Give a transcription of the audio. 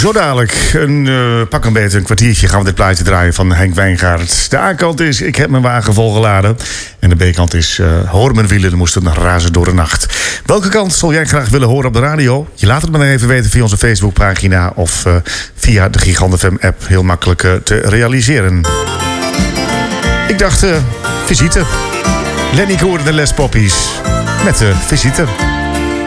Zo dadelijk, pak een beetje een kwartiertje gaan we dit plaatje draaien van Henk Wijngaard. De A-kant is, ik heb mijn wagen volgeladen. En de B-kant is, hoor mijn wielen moesten razen door de nacht. Welke kant zal jij graag willen horen op de radio? Je laat het me dan even weten via onze Facebookpagina of via de Gigant FM app. Heel makkelijk te realiseren. Ik dacht, visite. Lenny Koer en de Les Poppies met de visite.